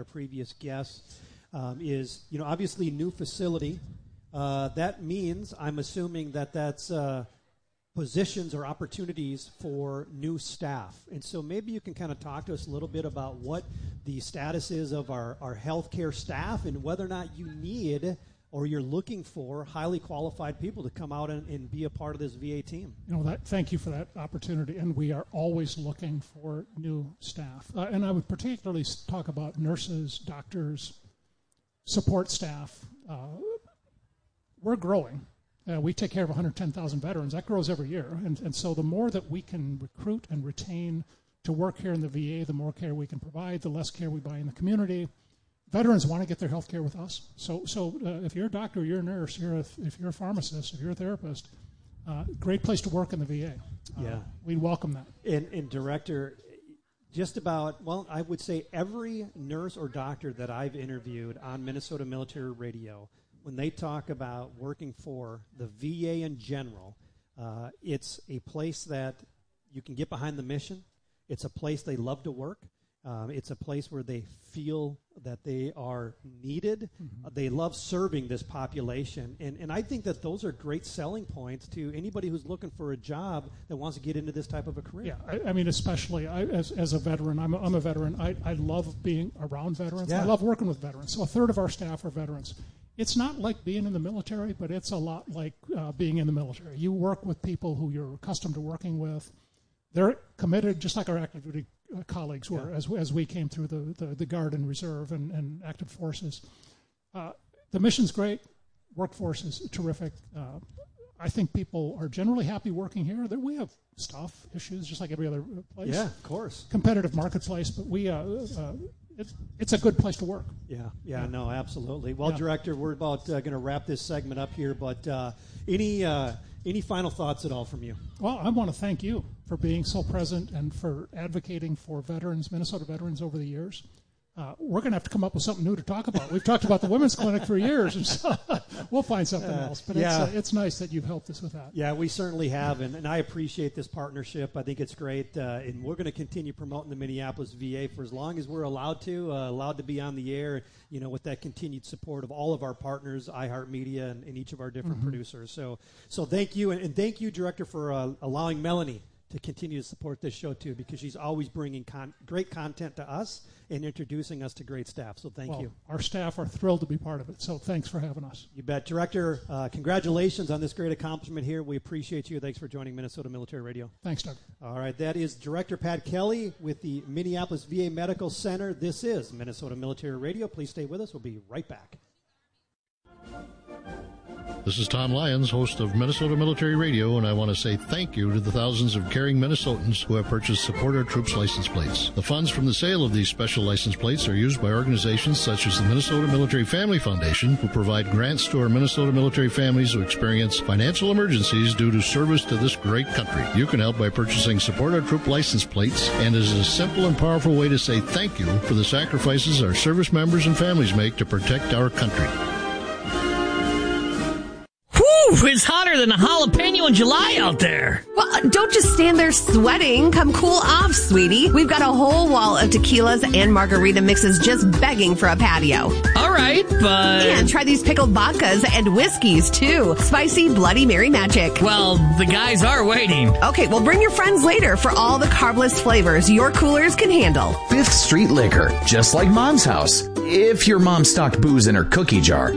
our previous guests, is, obviously new facility. That means, I'm assuming that's positions or opportunities for new staff. And so maybe you can kind of talk to us a little bit about what the status is of our healthcare staff and whether or not you need or you're looking for highly qualified people to come out and be a part of this VA team. Thank you for that opportunity, and we are always looking for new staff. And I would particularly talk about nurses, doctors, support staff. We're growing. We take care of 110,000 veterans. That grows every year. And so the more that we can recruit and retain to work here in the VA, the more care we can provide, the less care we buy in the community. Veterans want to get their health care with us. So if you're a doctor, you're a nurse, if you're a pharmacist, if you're a therapist, great place to work in the VA. We welcome that. And Director, just about, I would say every nurse or doctor that I've interviewed on Minnesota Military Radio, when they talk about working for the VA in general, it's a place that you can get behind the mission. It's a place they love to work. It's a place where they feel that they are needed. They love serving this population. And I think that those are great selling points to anybody who's looking for a job that wants to get into this type of a career. Yeah, I mean, especially as a veteran, I'm a veteran. I love being around veterans. Yeah. I love working with veterans. So a third of our staff are veterans. It's not like being in the military, but it's a lot like being in the military. You work with people who you're accustomed to working with. They're committed, just like our active duty colleagues were, as we came through the Guard and Reserve and active forces. The mission's great. Workforce is terrific. I think people are generally happy working here. We have stuff, issues, just like every other place. Yeah, of course. Competitive marketplace, but it's a good place to work. Yeah, no, absolutely. Well, Director, we're about going to wrap this segment up here, but any final thoughts at all from you? Well, I want to thank you for being so present and for advocating for veterans, Minnesota veterans, over the years. We're going to have to come up with something new to talk about. We've talked about the women's clinic for years, and so we'll find something else. But it's nice that you've helped us with that. Yeah, we certainly have, and I appreciate this partnership. I think it's great, and we're going to continue promoting the Minneapolis VA for as long as we're allowed to be on the air, with that continued support of all of our partners, iHeartMedia, and each of our different producers. So thank you, and thank you, Director, for allowing Melanie to continue to support this show, too, because she's always bringing great content to us and introducing us to great staff. So thank you. Our staff are thrilled to be part of it, so thanks for having us. You bet. Director, congratulations on this great accomplishment here. We appreciate you. Thanks for joining Minnesota Military Radio. Thanks, Doug. All right, that is Director Pat Kelly with the Minneapolis VA Medical Center. This is Minnesota Military Radio. Please stay with us. We'll be right back. This is Tom Lyons, host of Minnesota Military Radio, and I want to say thank you to the thousands of caring Minnesotans who have purchased Support Our Troops license plates. The funds from the sale of these special license plates are used by organizations such as the Minnesota Military Family Foundation, who provide grants to our Minnesota military families who experience financial emergencies due to service to this great country. You can help by purchasing Support Our Troop license plates, and it is a simple and powerful way to say thank you for the sacrifices our service members and families make to protect our country. It's hotter than a jalapeno in July out there. Well, don't just stand there sweating. Come cool off, sweetie. We've got a whole wall of tequilas and margarita mixes just begging for a patio. All right, but... And try these pickled vodkas and whiskeys, too. Spicy Bloody Mary magic. Well, the guys are waiting. Okay, well, bring your friends later for all the carbless flavors your coolers can handle. 5th Street Liquor, just like Mom's house. If your mom stocked booze in her cookie jar.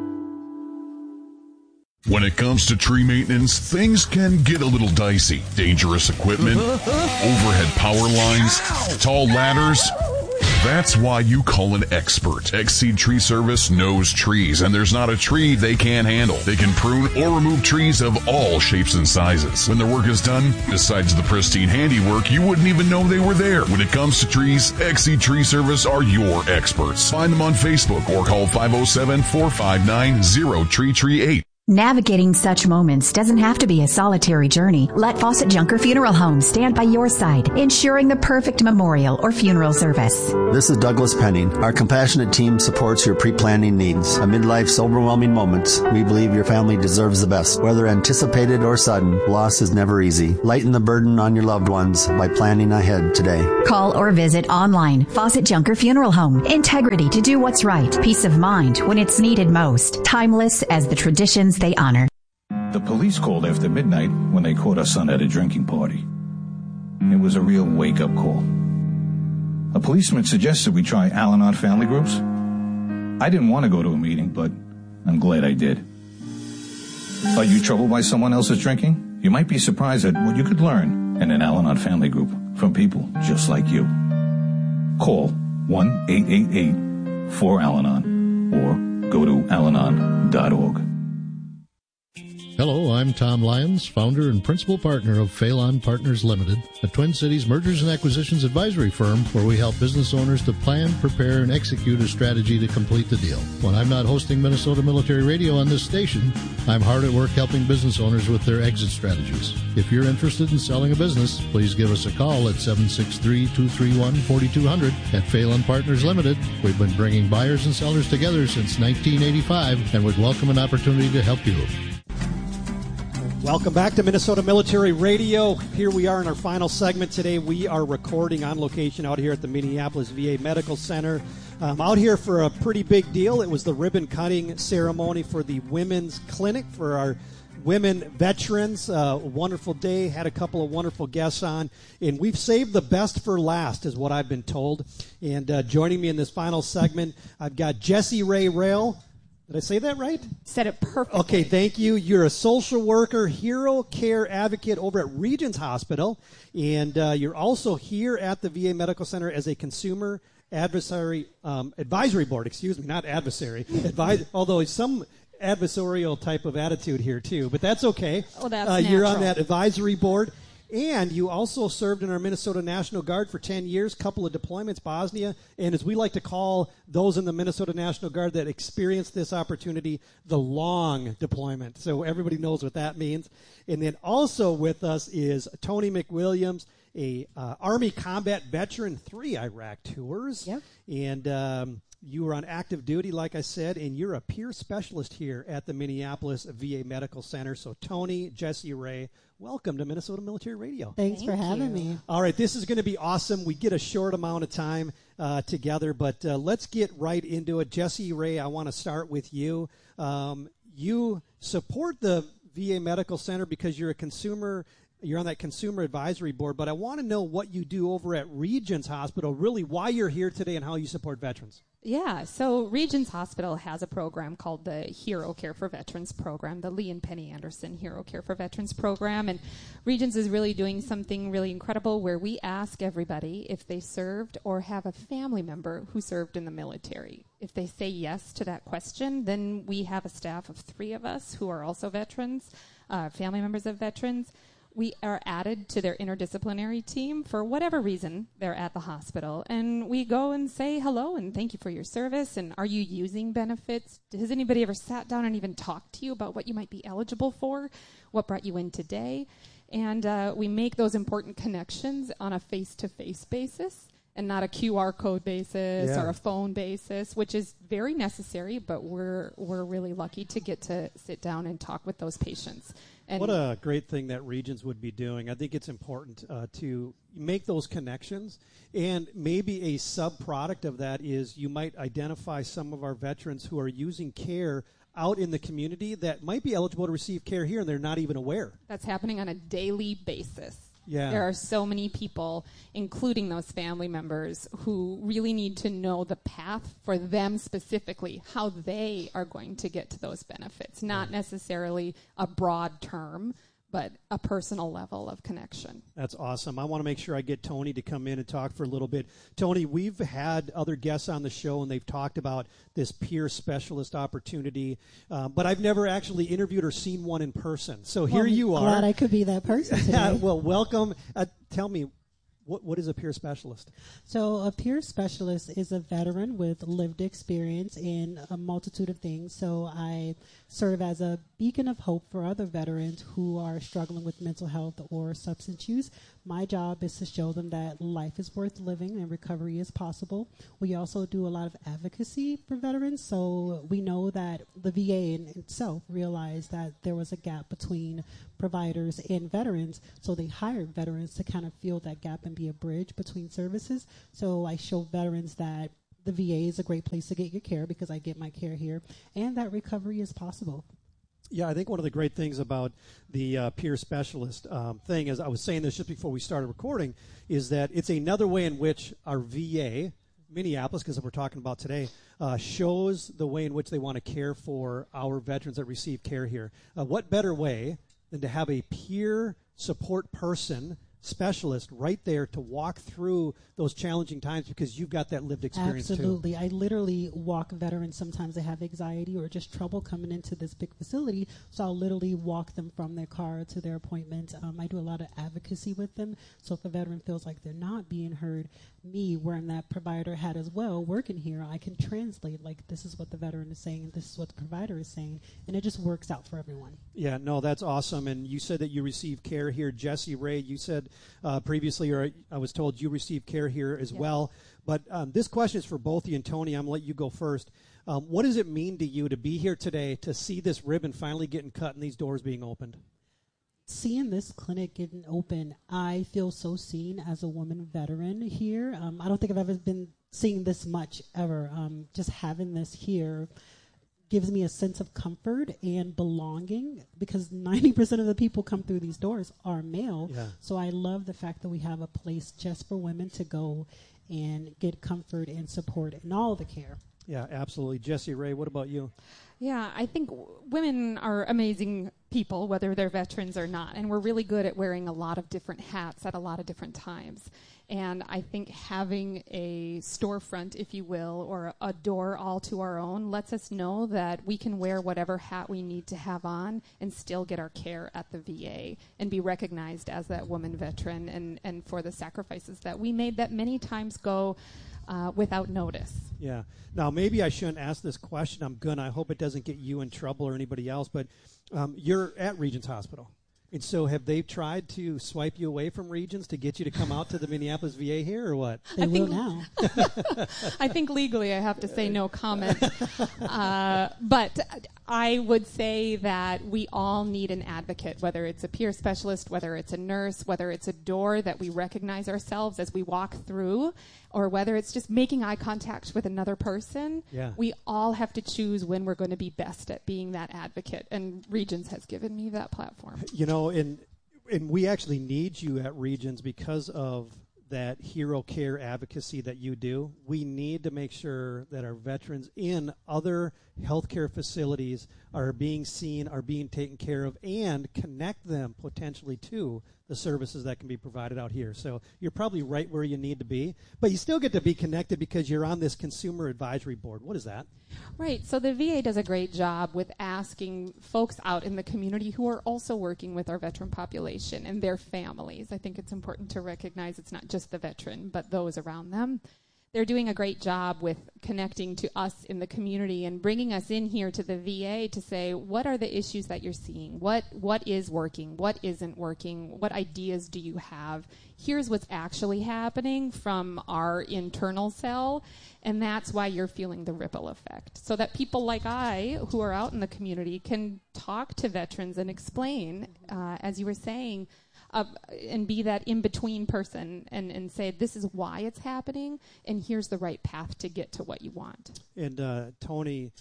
When it comes to tree maintenance, things can get a little dicey. Dangerous equipment, overhead power lines, tall ladders. That's why you call an expert. Exceed Tree Service knows trees, and there's not a tree they can't handle. They can prune or remove trees of all shapes and sizes. When their work is done, besides the pristine handiwork, you wouldn't even know they were there. When it comes to trees, Exceed Tree Service are your experts. Find them on Facebook or call 507-459-0338. Navigating such moments doesn't have to be a solitary journey. Let Fawcett Junker Funeral Home stand by your side, ensuring the perfect memorial or funeral service. This is Douglas Penning. Our compassionate team supports your pre-planning needs. Amid life's overwhelming moments, we believe your family deserves the best. Whether anticipated or sudden, loss is never easy. Lighten the burden on your loved ones by planning ahead today. Call or visit online. Fawcett Junker Funeral Home. Integrity to do what's right. Peace of mind when it's needed most. Timeless as the traditions they honor. The police called after midnight when they caught our son at a drinking party. It was a real wake-up call. A policeman suggested we try Al-Anon family groups. I didn't want to go to a meeting, but I'm glad I did. Are you troubled by someone else's drinking? You might be surprised at what you could learn in an Al-Anon family group from people just like you. Call 1-888-4-AL-ANON or go to alanon.org. Hello, I'm Tom Lyons, founder and principal partner of Phelan Partners Limited, a Twin Cities mergers and acquisitions advisory firm where we help business owners to plan, prepare, and execute a strategy to complete the deal. When I'm not hosting Minnesota Military Radio on this station, I'm hard at work helping business owners with their exit strategies. If you're interested in selling a business, please give us a call at 763-231-4200 at Phelan Partners Limited. We've been bringing buyers and sellers together since 1985 and would welcome an opportunity to help you. Welcome back to Minnesota Military Radio. Here we are in our final segment today. We are recording on location out here at the Minneapolis VA Medical Center. Out here for a pretty big deal. It was the ribbon cutting ceremony for the women's clinic for our women veterans. A wonderful day. Had a couple of wonderful guests on. And we've saved the best for last is what I've been told. And joining me in this final segment, I've got Jessie Ray Rail. Did I say that right? Said it perfectly. Okay, thank you. You're a social worker, hero care advocate over at Regents Hospital, and you're also here at the VA Medical Center as a consumer advisory board. Excuse me, not adversary. Although some adversarial type of attitude here too, but that's okay. Well, that's natural. You're on that advisory board. And you also served in our Minnesota National Guard for 10 years, couple of deployments, Bosnia, and as we like to call those in the Minnesota National Guard that experienced this opportunity, the long deployment. So everybody knows what that means. And then also with us is Tony McWilliams, a Army combat veteran, 3 Iraq tours. Yep. And you were on active duty, like I said, and you're a peer specialist here at the Minneapolis VA Medical Center. So Tony, Jessie Ray, welcome to Minnesota Military Radio. Thanks for having me. All right, this is going to be awesome. We get a short amount of time together, but let's get right into it. Jessie Ray, I want to start with you. You support the VA Medical Center because you're a consumer. You're on that consumer advisory board, but I want to know what you do over at Regents Hospital, really why you're here today and how you support veterans. Yeah, so Regents Hospital has a program called the Hero Care for Veterans program, the Lee and Penny Anderson Hero Care for Veterans program. And Regents is really doing something really incredible where we ask everybody if they served or have a family member who served in the military. If they say yes to that question, then we have a staff of 3 of us who are also veterans, family members of veterans. We are added to their interdisciplinary team for whatever reason they're at the hospital. And we go and say hello and thank you for your service. And are you using benefits? Has anybody ever sat down and even talked to you about what you might be eligible for? What brought you in today? And we make those important connections on a face-to-face basis and not a QR code basis or a phone basis, which is very necessary, but we're really lucky to get to sit down and talk with those patients. And what a great thing that Regents would be doing. I think it's important to make those connections, and maybe a sub-product of that is you might identify some of our veterans who are using care out in the community that might be eligible to receive care here, and they're not even aware. That's happening on a daily basis. Yeah. There are so many people, including those family members, who really need to know the path for them specifically, how they are going to get to those benefits. Not necessarily a broad term, but a personal level of connection. That's awesome. I want to make sure I get Tony to come in and talk for a little bit. Tony, we've had other guests on the show, and they've talked about this peer specialist opportunity, but I've never actually interviewed or seen one in person. So here you are. Glad I could be that person today. Well, welcome. Tell me, What is a peer specialist? So a peer specialist is a veteran with lived experience in a multitude of things. So I serve as a beacon of hope for other veterans who are struggling with mental health or substance use. My job is to show them that life is worth living and recovery is possible. We also do a lot of advocacy for veterans. So we know that the VA in itself realized that there was a gap between providers and veterans. So they hired veterans to kind of fill that gap and be a bridge between services. So I show veterans that the VA is a great place to get your care because I get my care here, and that recovery is possible. Yeah, I think one of the great things about the peer specialist thing, as I was saying this just before we started recording, is that it's another way in which our VA, Minneapolis, because we're talking about today, shows the way in which they want to care for our veterans that receive care here. What better way than to have a peer support person, specialist, right there to walk through those challenging times because you've got that lived experience Absolutely. too. I literally walk veterans. Sometimes they have anxiety or just trouble coming into this big facility, so I'll literally walk them from their car to their appointment. I do a lot of advocacy with them, so if a veteran feels like they're not being heard, me, wearing that provider hat as well, working here, I can translate, like, this is what the veteran is saying and this is what the provider is saying, and it just works out for everyone. Yeah, no, that's awesome. And you said that you receive care here. Jessie Ray, you said previously, or I was told you receive care here as well. But this question is for both you and Tony. I'm going to let you go first. What does it mean to you to be here today, to see this ribbon finally getting cut and these doors being opened? Seeing this clinic getting open, I feel so seen as a woman veteran here. I don't think I've ever been seeing this much ever. Just having this here gives me a sense of comfort and belonging because 90% of the people come through these doors are male. Yeah. So I love the fact that we have a place just for women to go and get comfort and support and all the care. Yeah, absolutely. Jessie Ray, what about you? Yeah, I think women are amazing people, whether they're veterans or not, and we're really good at wearing a lot of different hats at a lot of different times. And I think having a storefront, if you will, or a door all to our own lets us know that we can wear whatever hat we need to have on and still get our care at the VA and be recognized as that woman veteran and for the sacrifices that we made that many times go without notice. Yeah. Now, maybe I shouldn't ask this question. I'm going to. I hope it doesn't get you in trouble or anybody else. But you're at Regions Hospital. And so have they tried to swipe you away from Regions to get you to come out to the Minneapolis VA here or what? They will now. I think legally I have to say no comment. But I would say that we all need an advocate, whether it's a peer specialist, whether it's a nurse, whether it's a door that we recognize ourselves as we walk through, or whether it's just making eye contact with another person. Yeah. We all have to choose when we're going to be best at being that advocate, and Regions has given me that platform. You know, and we actually need you at Regions because of that hero care advocacy that you do. We need to make sure that our veterans in other healthcare facilities are being seen, are being taken care of, and connect them potentially to the services that can be provided out here. So you're probably right where you need to be, but you still get to be connected because you're on this consumer advisory board. What is that? Right. So the VA does a great job with asking folks out in the community who are also working with our veteran population and their families. I think it's important to recognize it's not just the veteran, but those around them. They're doing a great job with connecting to us in the community and bringing us in here to the VA to say, what are the issues that you're seeing? What is working? What isn't working? What ideas do you have? Here's what's actually happening from our internal cell, and that's why you're feeling the ripple effect. So that people like I, who are out in the community, can talk to veterans and explain, as you were saying, and be that in-between person and say, this is why it's happening, and here's the right path to get to what you want. And Tony,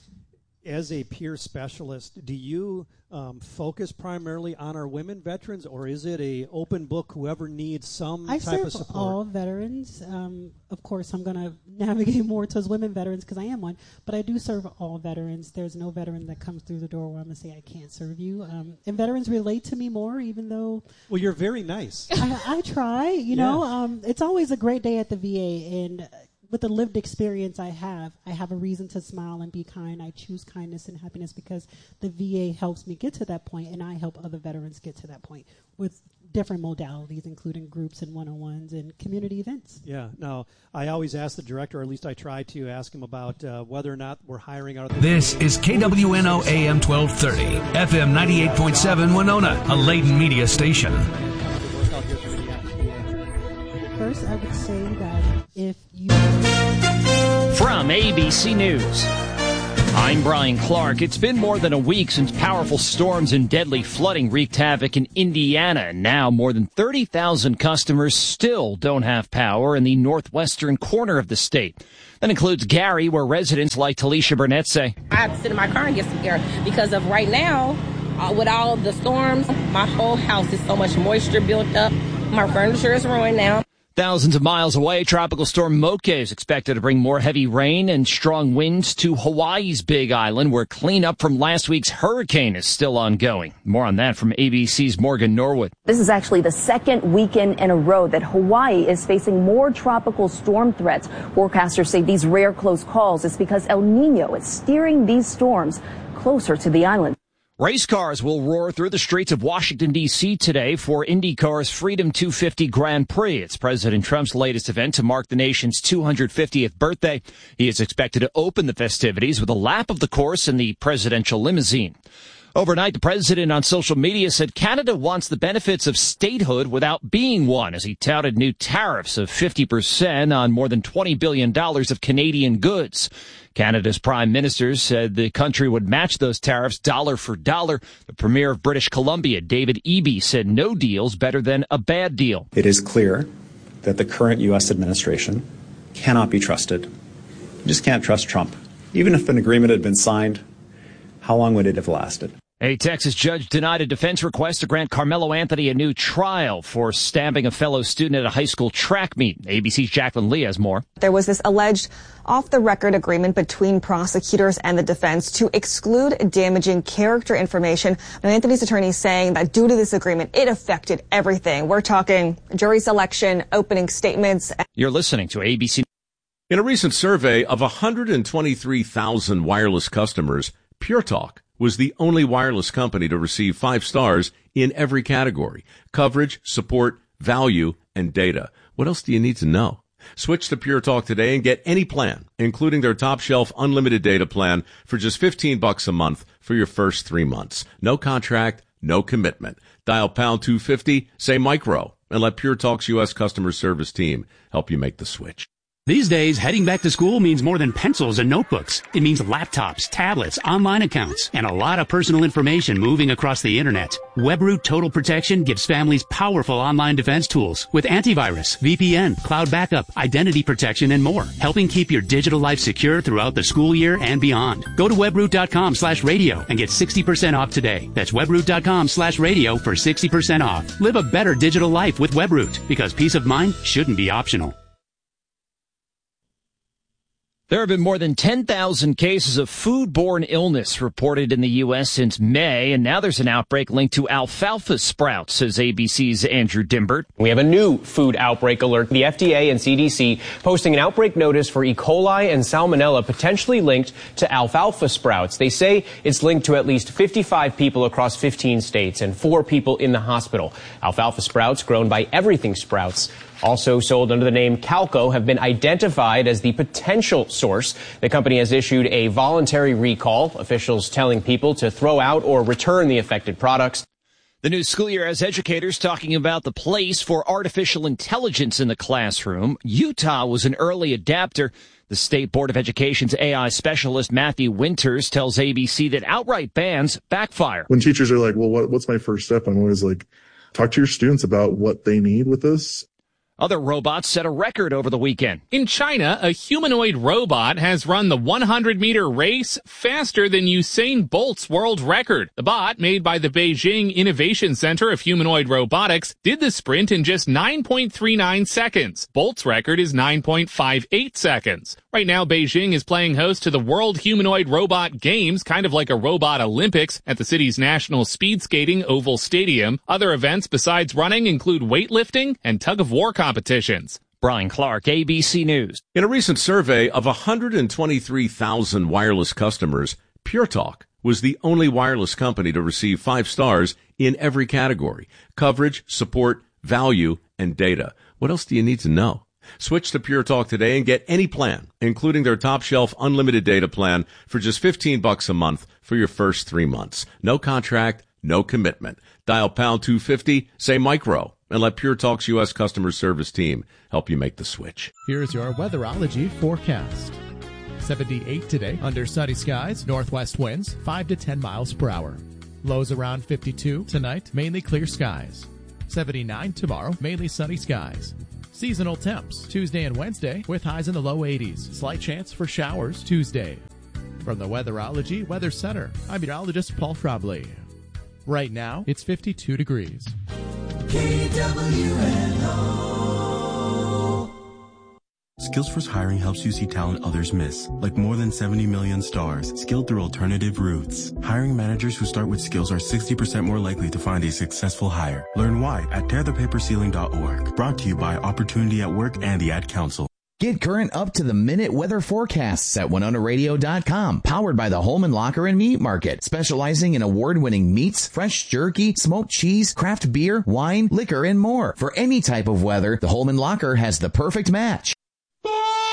as a peer specialist, do you focus primarily on our women veterans, or is it a open book, whoever needs some type of support? I serve all veterans. Of course, I'm going to navigate more towards women veterans because I am one, but I do serve all veterans. There's no veteran that comes through the door where I'm going to say I can't serve you. And veterans relate to me more, even though... Well, you're very nice. I try, you know. It's always a great day at the VA, and... with the lived experience I have a reason to smile and be kind. I choose kindness and happiness because the VA helps me get to that point, and I help other veterans get to that point. With different modalities, including groups and one-on-ones and community events. Yeah. Now, I always ask the director, or at least I try to ask him about whether or not we're hiring out. This is KWNO AM 1230, FM 98.7 Winona, a Layton media station. First, I would say that if you... From ABC News, I'm Brian Clark. It's been more than a week since powerful storms and deadly flooding wreaked havoc in Indiana. And now more than 30,000 customers still don't have power in the northwestern corner of the state. That includes Gary, where residents like Talisha Burnett say, I have to sit in my car and get some air because of right now, with all the storms, my whole house is so much moisture built up. My furniture is ruined now. Thousands of miles away, Tropical Storm Moke is expected to bring more heavy rain and strong winds to Hawaii's Big Island, where cleanup from last week's hurricane is still ongoing. More on that from ABC's Morgan Norwood. This is actually the second weekend in a row that Hawaii is facing more tropical storm threats. Forecasters say these rare close calls is because El Nino is steering these storms closer to the island. Race cars will roar through the streets of Washington, D.C. today for IndyCar's Freedom 250 Grand Prix. It's President Trump's latest event to mark the nation's 250th birthday. He is expected to open the festivities with a lap of the course in the presidential limousine. Overnight, the president on social media said Canada wants the benefits of statehood without being one, as he touted new tariffs of 50% on more than $20 billion of Canadian goods. Canada's prime minister said the country would match those tariffs dollar for dollar. The premier of British Columbia, David Eby, said no deal's better than a bad deal. It is clear that the current U.S. administration cannot be trusted. You just can't trust Trump. Even if an agreement had been signed, how long would it have lasted? A Texas judge denied a defense request to grant Carmelo Anthony a new trial for stabbing a fellow student at a high school track meet. ABC's Jacqueline Lee has more. There was this alleged off-the-record agreement between prosecutors and the defense to exclude damaging character information. Now, Anthony's attorney is saying that due to this agreement, it affected everything. We're talking jury selection, opening statements. You're listening to ABC. In a recent survey of 123,000 wireless customers, Pure Talk was the only wireless company to receive 5 stars in every category: coverage, support, value, and data. What else do you need to know? Switch to Pure Talk today and get any plan, including their top shelf unlimited data plan, for just $15 a month for your first 3 months. No contract, no commitment. Dial pound 250, say micro, and let Pure Talk's U.S. customer service team help you make the switch. These days, heading back to school means more than pencils and notebooks. It means laptops, tablets, online accounts, and a lot of personal information moving across the internet. WebRoot Total Protection gives families powerful online defense tools with antivirus, VPN, cloud backup, identity protection, and more, helping keep your digital life secure throughout the school year and beyond. Go to webroot.com/radio and get 60% off today. That's webroot.com/radio for 60% off. Live a better digital life with WebRoot, because peace of mind shouldn't be optional. There have been more than 10,000 cases of foodborne illness reported in the U.S. since May, and now there's an outbreak linked to alfalfa sprouts, says ABC's Andrew Dimbert. We have a new food outbreak alert. The FDA and CDC posting an outbreak notice for E. coli and salmonella potentially linked to alfalfa sprouts. They say it's linked to at least 55 people across 15 states and 4 people in the hospital. Alfalfa sprouts, grown by Everything Sprouts, also sold under the name Calco, have been identified as the potential source. The company has issued a voluntary recall, officials telling people to throw out or return the affected products. The new school year has educators talking about the place for artificial intelligence in the classroom. Utah was an early adapter. The State Board of Education's AI specialist Matthew Winters tells ABC that outright bans backfire. When teachers are like, well, what's my first step? I'm always like, talk to your students about what they need with this. Other robots set a record over the weekend. In China, a humanoid robot has run the 100-meter race faster than Usain Bolt's world record. The bot, made by the Beijing Innovation Center of Humanoid Robotics, did the sprint in just 9.39 seconds. Bolt's record is 9.58 seconds. Right now, Beijing is playing host to the World Humanoid Robot Games, kind of like a robot Olympics, at the city's National Speed Skating Oval Stadium. Other events besides running include weightlifting and tug-of-war competitions. Brian Clark, ABC News. In a recent survey of 123,000 wireless customers, Pure Talk was the only wireless company to receive 5 stars in every category: coverage, support, value, and data. What else do you need to know? Switch to Pure Talk today and get any plan, including their top shelf unlimited data plan, for just $15 a month for your first 3 months. No contract, no commitment. Dial pound 250, say micro, and let Pure Talk's U.S. customer service team help you make the switch. Here's your weatherology forecast. 78 today, under sunny skies, northwest winds 5 to 10 miles per hour. Lows around 52 tonight, mainly clear skies. 79 tomorrow, mainly sunny skies. Seasonal temps Tuesday and Wednesday with highs in the low 80s. Slight chance for showers Tuesday. From the Weatherology Weather Center, I'm meteorologist Paul Frobley. Right now, it's 52 degrees. Skillsforce Hiring helps you see talent others miss, like more than 70 million stars, skilled through alternative routes. Hiring managers who start with skills are 60% more likely to find a successful hire. Learn why at tearthepaperceiling.org. Brought to you by Opportunity at Work and the Ad Council. Get current up-to-the-minute weather forecasts at WinonaRadio.com. Powered by the Holman Locker and Meat Market, specializing in award-winning meats, fresh jerky, smoked cheese, craft beer, wine, liquor, and more. For any type of weather, the Holman Locker has the perfect match.